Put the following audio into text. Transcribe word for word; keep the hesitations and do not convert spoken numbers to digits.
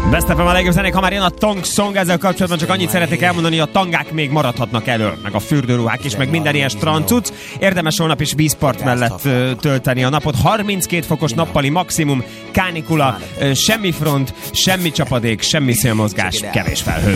Best ef em a legjobb zenék, ha már jön a Tong Song, ezzel kapcsolatban csak annyit szeretnék elmondani, hogy a tangák még maradhatnak elő, meg a fürdőruhák is, meg minden ilyen strandcuc. Érdemes holnap is vízpart mellett ö, tölteni a napot. harminckét fokos nappali maximum, kánikula, ö, semmi front, semmi csapadék, semmi szélmozgás, kevés felhő.